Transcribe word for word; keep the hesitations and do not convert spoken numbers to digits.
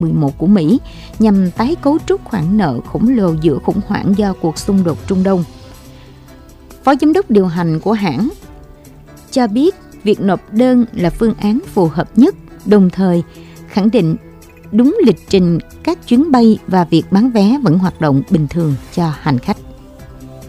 mười một của Mỹ nhằm tái cấu trúc khoản nợ khổng lồ giữa khủng hoảng do cuộc xung đột Trung Đông. Phó giám đốc điều hành của hãng cho biết việc nộp đơn là phương án phù hợp nhất, đồng thời khẳng định đúng lịch trình các chuyến bay và việc bán vé vẫn hoạt động bình thường cho hành khách.